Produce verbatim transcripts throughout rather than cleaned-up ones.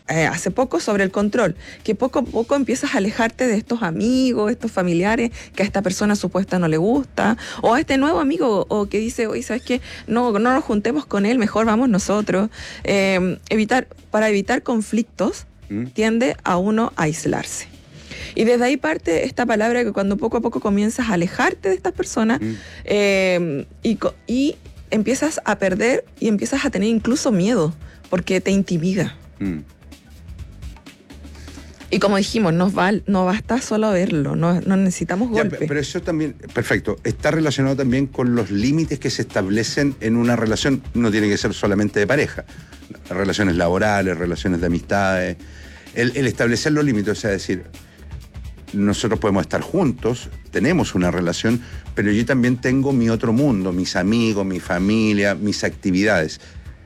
eh, hace poco sobre el control, que poco a poco empiezas a alejarte de estos amigos, estos familiares que a esta persona supuesta no le gusta, o a este nuevo amigo o que dice, oye, ¿sabes qué? No, no nos juntemos con él, mejor vamos nosotros. Eh, evitar, para evitar conflictos, ¿Mm? tiende a uno a aislarse. Y desde ahí parte esta palabra que cuando poco a poco comienzas a alejarte de estas personas mm. eh, y, y empiezas a perder y empiezas a tener incluso miedo porque te intimida. Mm. Y como dijimos, no, va, no basta solo verlo, no, no necesitamos golpes. Ya, pero eso también, perfecto, está relacionado también con los límites que se establecen en una relación, no tiene que ser solamente de pareja, relaciones laborales, relaciones de amistades, el, el establecer los límites, o sea, decir, nosotros podemos estar juntos, tenemos una relación, pero yo también tengo mi otro mundo, mis amigos, mi familia, mis actividades,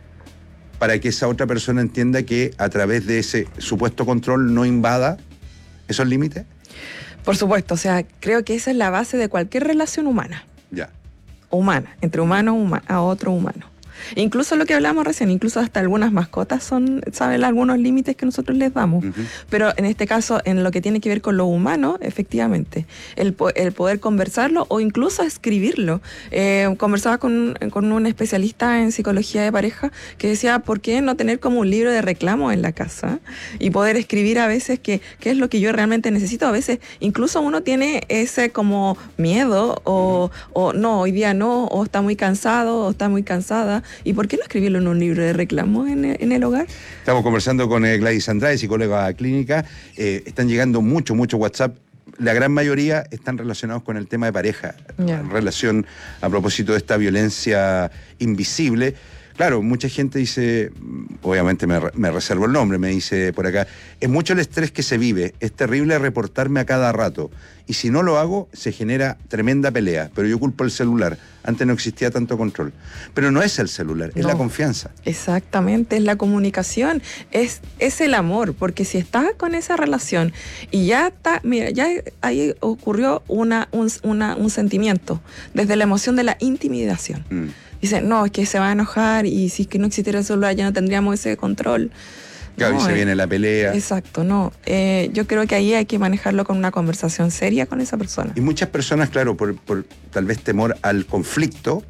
para que esa otra persona entienda que a través de ese supuesto control no invada esos límites. Por supuesto, o sea, creo que esa es la base de cualquier relación humana. Ya. Humana, entre humano huma- a otro humano. Incluso lo que hablamos recién, incluso hasta algunas mascotas son, saben algunos límites que nosotros les damos. Uh-huh. Pero en este caso, en lo que tiene que ver con lo humano, efectivamente, el, el poder conversarlo o incluso escribirlo. Eh, conversaba con, con un especialista en psicología de pareja que decía, ¿por qué no tener como un libro de reclamo en la casa? Y poder escribir a veces qué qué es lo que yo realmente necesito. A veces incluso uno tiene ese como miedo o, uh-huh. o no, hoy día no, o está muy cansado o está muy cansada. ¿Y por qué no escribirlo en un libro de reclamos en el, en el hogar? Estamos conversando con eh, Gladys Andrade, psicóloga clínica. Eh, están llegando mucho, mucho WhatsApp. La gran mayoría están relacionados con el tema de pareja, yeah. en relación a propósito de esta violencia invisible. Claro, mucha gente dice, obviamente me, me reservo el nombre, me dice por acá, es mucho el estrés que se vive, es terrible reportarme a cada rato, y si no lo hago, se genera tremenda pelea, pero yo culpo el celular, antes no existía tanto control. Pero no es el celular, es no, la confianza. Exactamente, es la comunicación, es, es el amor, porque si estás con esa relación y ya está, mira, ya ahí ocurrió una, un, una, un sentimiento, desde la emoción de la intimidación. Mm. Dicen, no, es que se va a enojar y si es que no existiera el celular ya no tendríamos ese control. Claro, no, y se eh, viene la pelea. Exacto, no. Eh, yo creo que ahí hay que manejarlo con una conversación seria con esa persona. Y muchas personas, claro, por, por tal vez temor al conflicto,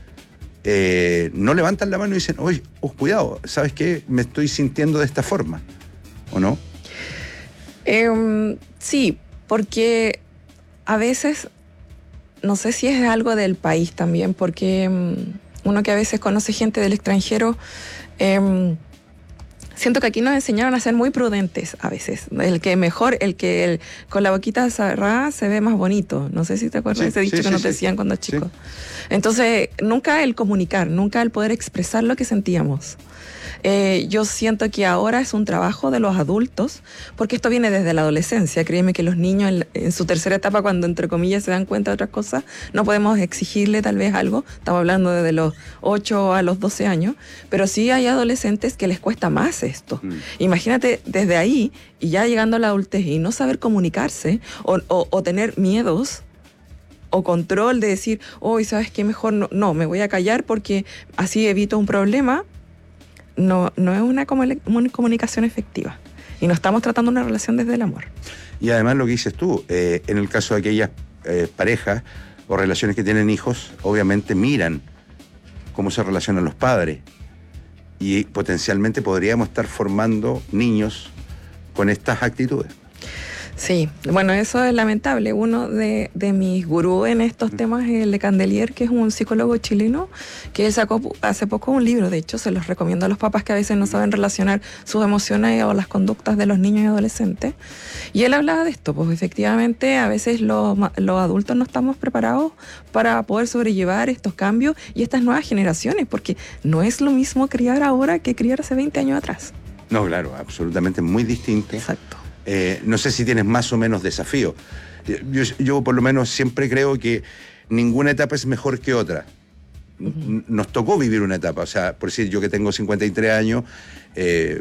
eh, no levantan la mano y dicen, oye, oh, cuidado, ¿sabes qué? Me estoy sintiendo de esta forma, ¿o no? Eh, sí, porque a veces, no sé si es algo del país también, porque um, uno que a veces conoce gente del extranjero, eh, siento que aquí nos enseñaron a ser muy prudentes a veces. El que mejor, el que el, con la boquita cerrada se ve más bonito. No sé si te acuerdas sí, de ese dicho sí, que sí, nos sí. decían cuando chicos. Sí. Entonces, nunca el comunicar, nunca el poder expresar lo que sentíamos. Eh, yo siento que ahora es un trabajo de los adultos, porque esto viene desde la adolescencia. Créeme que los niños en, en su tercera etapa, cuando entre comillas se dan cuenta de otras cosas, no podemos exigirle tal vez algo. Estamos hablando desde los ocho a los doce años, pero sí hay adolescentes que les cuesta más esto. Mm. Imagínate desde ahí y ya llegando a la adultez y no saber comunicarse o, o, o tener miedos o control de decir, oh, ¿sabes qué? Mejor no, no, me voy a callar porque así evito un problema. No, no es una comunicación efectiva. Y no estamos tratando una relación desde el amor. Y además lo que dices tú, eh, en el caso de aquellas eh, parejas o relaciones que tienen hijos, obviamente miran cómo se relacionan los padres. Y potencialmente podríamos estar formando niños con estas actitudes. Sí, bueno, eso es lamentable. Uno de, de mis gurús en estos temas es el de Candelier, que es un psicólogo chileno, que él sacó hace poco un libro, de hecho, se los recomiendo a los papás que a veces no saben relacionar sus emociones o las conductas de los niños y adolescentes. Y él hablaba de esto, pues efectivamente a veces los, los adultos no estamos preparados para poder sobrellevar estos cambios y estas nuevas generaciones, porque no es lo mismo criar ahora que criar hace veinte años atrás. No, claro, absolutamente muy distinto. Exacto. Eh, no sé si tienes más o menos desafío. Yo, yo por lo menos siempre creo que ninguna etapa es mejor que otra. Uh-huh. Nos tocó vivir una etapa, o sea, por decir, yo que tengo cincuenta y tres años, eh,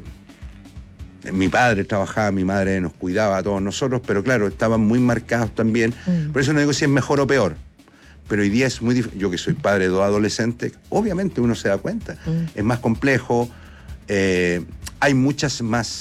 mi padre trabajaba, mi madre nos cuidaba a todos nosotros, pero claro, estaban muy marcados también. Uh-huh. Por eso no digo si es mejor o peor. Pero hoy día es muy difícil. Yo que soy padre de dos adolescentes, obviamente uno se da cuenta. Uh-huh. Es más complejo, eh, hay muchas más